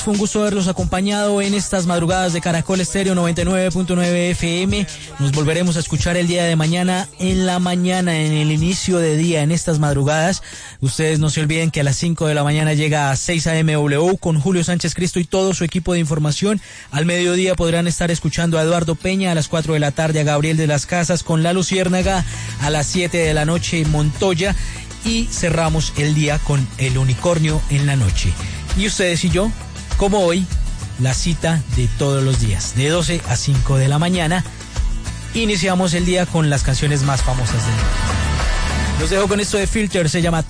Fue un gusto haberlos acompañado en estas madrugadas de Caracol Estéreo 99.9 FM. Nos volveremos a escuchar el día de mañana, en la mañana, en el inicio de día, en estas madrugadas. Ustedes no se olviden que a las 5 de la mañana llega a 6 AM con Julio Sánchez Cristo y todo su equipo de información. Al mediodía podrán estar escuchando a Eduardo Peña, a las 4 de la tarde a Gabriel de las Casas con La Luciérnaga, a las 7 de la noche Montoya, y cerramos el día con El Unicornio en la noche. Y ustedes y yo, como hoy, la cita de todos los días, de 12 a 5 de la mañana. Iniciamos el día con las canciones más famosas del mundo. Los dejo con esto de Filter, se llama